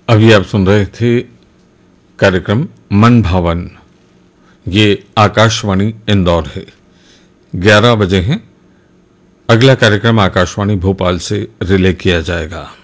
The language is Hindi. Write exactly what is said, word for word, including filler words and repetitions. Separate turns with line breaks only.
अभी आप सुन रहे थे कार्यक्रम मन भावन। ये आकाशवाणी इंदौर है। ग्यारह बजे हैं। अगला कार्यक्रम आकाशवाणी भोपाल से रिले किया जाएगा।